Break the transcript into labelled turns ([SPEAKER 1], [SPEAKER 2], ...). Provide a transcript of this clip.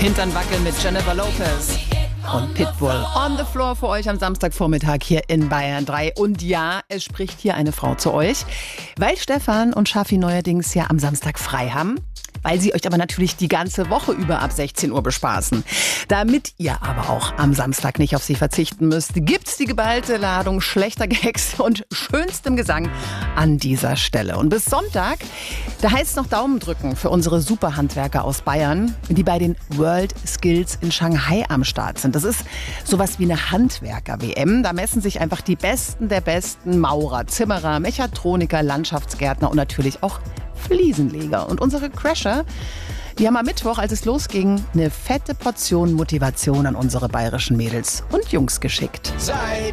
[SPEAKER 1] Hintern wackeln mit Jennifer Lopez und Pitbull on the floor für euch am Samstagvormittag hier in Bayern 3. Und ja, es spricht hier eine Frau zu euch, weil Stefan und Schaffi neuerdings ja am Samstag frei haben. Weil sie euch aber natürlich die ganze Woche über ab 16 Uhr bespaßen. Damit ihr aber auch am Samstag nicht auf sie verzichten müsst, gibt's die geballte Ladung schlechter Gags und schönstem Gesang an dieser Stelle. Und bis Sonntag, da heißt es noch Daumen drücken für unsere Superhandwerker aus Bayern, die bei den World Skills in Shanghai am Start sind. Das ist sowas wie eine Handwerker-WM. Da messen sich einfach die Besten der Besten Maurer, Zimmerer, Mechatroniker, Landschaftsgärtner und natürlich auch Fliesenleger. Und unsere Crasher, die haben am Mittwoch, als es losging, eine fette Portion Motivation an unsere bayerischen Mädels und Jungs geschickt.
[SPEAKER 2] Sei